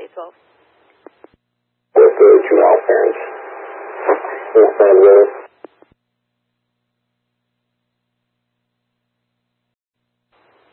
312. With the juvenile parents in front of the